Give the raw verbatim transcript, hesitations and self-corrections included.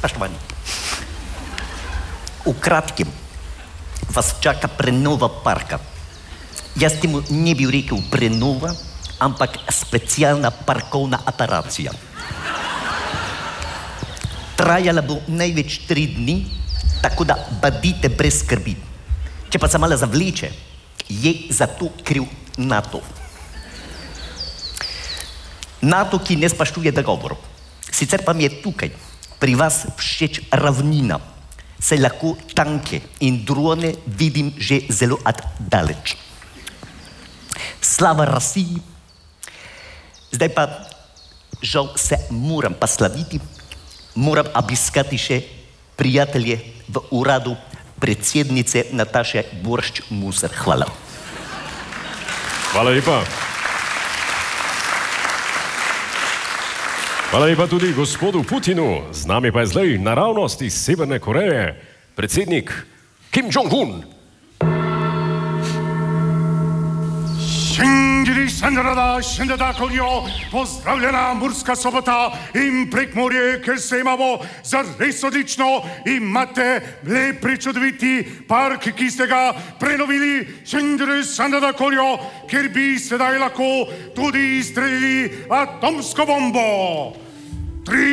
Spoštovani, v kratkem vas čaka prenova parka. Jaz temu ne bi rekel prenova, ampak specialna parkovna operacija. Trajala bo največ tri dni, tako da bodite brez skrbi. Če pa se malo zavleče, je za to kriv NATO. NATO, ki ne spoštuje dogovorov. Sicer pa mi je tukaj pri vas všeč ravnina, saj lahko tanke in drone vidim že zelo od daleč. Slava Rusiji. Zdaj pa žal se moram posloviti, moram obiskati še prijatelje v uradu predsednice Nataše Boršč Muser. Hvala. Hvala lepa. Hvala lepa tudi gospodu Putinu. Z nami pa je zdaj naravnost iz Severne Koreje, predsednik Kim Jong-un. Šengiri Sandrada, Šendada Koljo, pozdravljena Murska Sobota in Prekmurje, ker se imamo zares odlično. Imate lep prečudoviti park, ki ste ga prenovili. Šengiri Sandrada Koljo, ker bi sedaj lahko tudi izstrelili atomsko bombo. Tri